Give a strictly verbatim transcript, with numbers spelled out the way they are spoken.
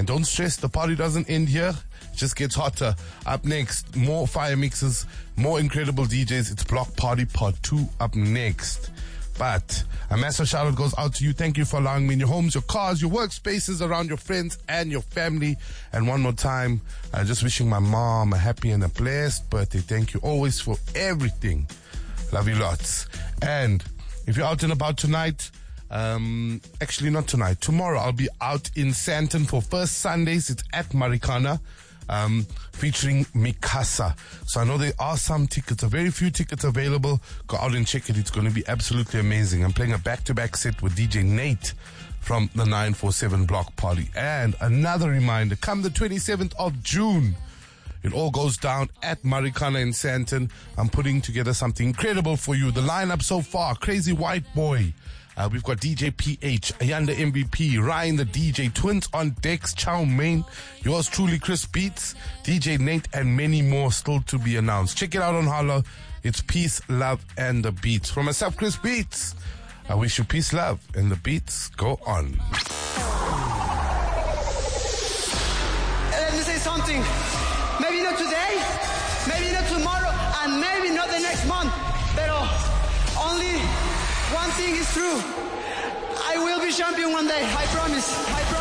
And don't stress, the party doesn't end here. It just gets hotter. Up next, more fire mixes, more incredible D Js. It's Block Party Part two up next. But a massive shout out goes out to you. Thank you for allowing me in your homes, your cars, your workspaces, around your friends and your family. And one more time, uh, just wishing my mom a happy and a blessed birthday. Thank you always for everything. Love you lots. And if you're out and about tonight, um, actually not tonight, tomorrow I'll be out in Sandton for First Sundays. It's at Marikana. Um, featuring Mikasa. So I know there are some tickets, a very few tickets available. Go out and check it. It's going to be absolutely amazing. I'm playing a back-to-back set with D J Nate from the nine four seven Block Party. And another reminder, come the twenty-seventh of June, it all goes down at Marikana in Sandton. I'm putting together something incredible for you. The lineup so far, Crazy White Boy. Uh, we've got D J P H, Ayanda M V P, Ryan the D J, Twins on Decks, Chow Main, yours truly Chris Beats, D J Nate, and many more still to be announced. Check it out on Hollow. It's Peace, Love, and the Beats. From myself, Chris Beats, I wish you peace, love, and the beats go on. Let me say something. Maybe not today, maybe not tomorrow, and maybe not the next month, but only one thing is true. I will be champion one day. I promise. I promise.